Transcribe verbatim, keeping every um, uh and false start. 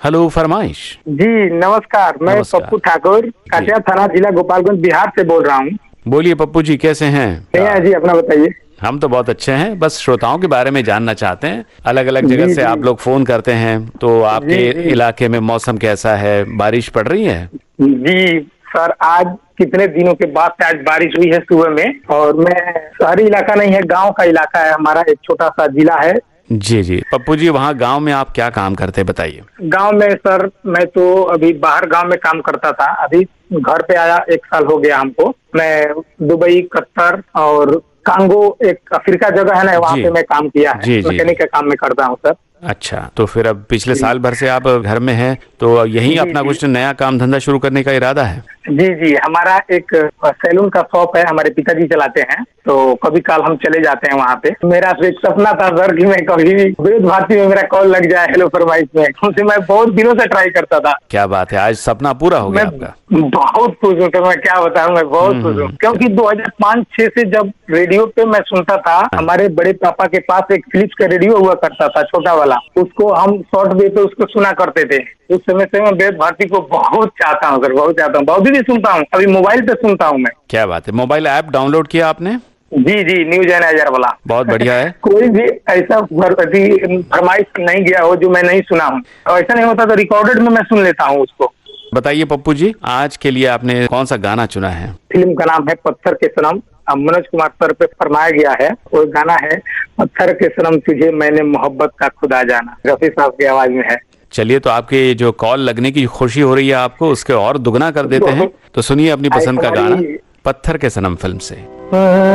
Hello, फरमाइश। जी नमस्कार, मैं नमस्कार। पप्पू ठाकुर, काटिया थाना, जिला गोपालगंज, बिहार से बोल रहा हूँ। बोलिए पप्पू जी, कैसे हैं? है जी, अपना बताइए। हम तो बहुत अच्छे हैं, बस श्रोताओं के बारे में जानना चाहते हैं। अलग अलग जगह जी से जी आप लोग फोन करते हैं, तो आपके जी जी इलाके में मौसम कैसा है? बारिश पड़ रही है? जी सर, आज कितने दिनों के बाद से आज बारिश हुई है सुबह में। और मैं, शहरी इलाका नहीं है, गांव का इलाका है हमारा, एक छोटा सा जिला है। जी जी पप्पू जी, वहाँ गांव में आप क्या काम करते हैं, बताइए। गांव में सर, मैं तो अभी बाहर गांव में काम करता था, अभी घर पे आया एक साल हो गया हमको। मैं दुबई, कतर और कांगो, एक अफ्रीका जगह है ना, वहाँ जी पे मैं काम किया है। जी जी मैकेनिक का काम मैं करता हूँ सर। अच्छा, तो फिर अब पिछले जी साल भर से आप घर में हैं, तो यहीं जी अपना जी कुछ नया काम धंधा शुरू करने का इरादा है? जी जी हमारा एक सैलून का शॉप है, हमारे पिताजी चलाते हैं, तो कभी काल हम चले जाते हैं वहाँ पे। मेरा एक सपना था सर कि मैं कभी विविध भारती में मेरा कॉल लग जाए हेलो फरमाइश में, क्योंकि मैं बहुत दिनों से ट्राई करता था। क्या बात है, आज सपना पूरा हो गया मैं आपका। बहुत खुश हूँ, तो मैं क्या बताऊँ, मैं बहुत खुश हूँ, क्योंकि दो हज़ार पाँच छह से जब रेडियो पे मैं सुनता था, हमारे बड़े पापा के पास एक फिलिप्स का रेडियो हुआ करता था, छोटा वाला, उसको हम शॉर्ट वेव पे उसको सुना करते थे। उस समय से मैं विविध भारती को बहुत चाहता हूँ सर, बहुत चाहता हूँ, बहुत भी सुनता हूँ, अभी मोबाइल पे सुनता हूँ मैं। क्या बात है, मोबाइल ऐप डाउनलोड किया आपने? जी जी न्यूज एनालाइजर वाला। बहुत बढ़िया है। कोई भी ऐसा फरमाइश नहीं गया हो जो मैं नहीं सुना हूँ, और ऐसा नहीं होता तो रिकॉर्डेड में मैं सुन लेता हूँ उसको। बताइए पप्पू जी, आज के लिए आपने कौन सा गाना चुना है? फिल्म का नाम है पत्थर के सनम, मनोज कुमार सर पे फरमाया गया है। वो गाना है पत्थर के सनम तुझे मैंने मोहब्बत का खुदा जाना, रफी साहब की आवाज में है। चलिए, तो आपके जो कॉल लगने की खुशी हो रही है आपको, उसके और दुगना कर देते हैं। तो सुनिए अपनी पसंद का गाना, पत्थर के सनम फिल्म से।